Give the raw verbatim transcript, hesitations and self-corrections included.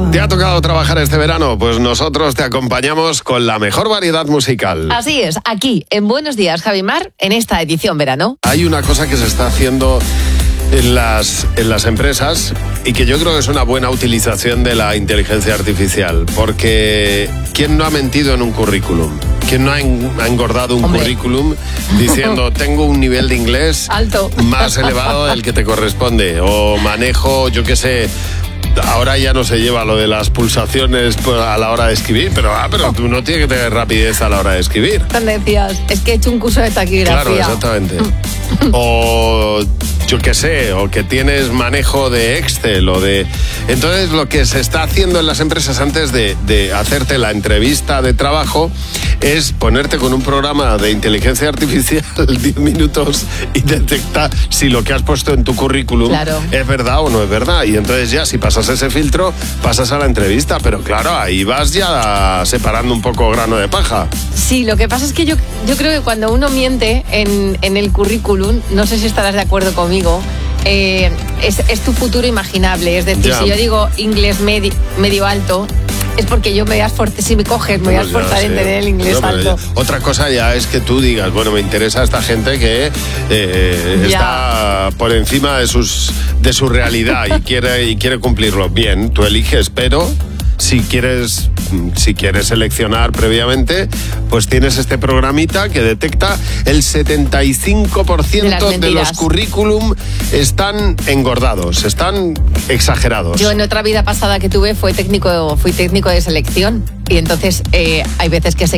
¿Te ha tocado trabajar este verano? Pues nosotros te acompañamos con la mejor variedad musical. Así es, aquí en Buenos Días, Javimar, en esta edición verano. Hay una cosa que se está haciendo en las, en las empresas y que yo creo que es una buena utilización de la inteligencia artificial, porque ¿quién no ha mentido en un currículum? ¿Quién no ha engordado un Hombre. currículum diciendo tengo un nivel de inglés alto más elevado del que te corresponde? O manejo, yo qué sé, ahora ya no se lleva lo de las pulsaciones a la hora de escribir, pero, ah, pero tú no tienes que tener rapidez a la hora de escribir. ¿Dónde decías? Es que he hecho un curso de taquigrafía. Claro, exactamente. O yo qué sé, o que tienes manejo de Excel o de... Entonces lo que se está haciendo en las empresas antes de, de hacerte la entrevista de trabajo es ponerte con un programa de inteligencia artificial diez minutos y detecta si lo que has puesto en tu currículum Claro. es verdad o no es verdad. Y entonces ya si pasas ese filtro, pasas a la entrevista. Pero claro, ahí vas ya separando un poco grano de paja. Sí, lo que pasa es que yo, yo creo que cuando uno miente en, en el currículum, no sé si estarás de acuerdo conmigo, eh, es, es tu futuro imaginable. Es decir, Ya. si yo digo inglés medi- medio alto, es porque yo me voy a esforzar, si me coges, me voy a Pues ya, esforzar en sí. tener el inglés No, pero alto. ya- Otra cosa ya es que tú digas, bueno, me interesa esta gente que eh, Ya. está por encima de sus de su realidad y quiere y quiere cumplirlo. Bien, tú eliges, pero si quieres si quieres seleccionar previamente, pues tienes este programita que detecta el setenta y cinco por ciento De las de, mentiras. los currículum están engordados, están exagerados. Yo en otra vida pasada que tuve fue técnico, fui técnico de selección y entonces eh, hay veces que se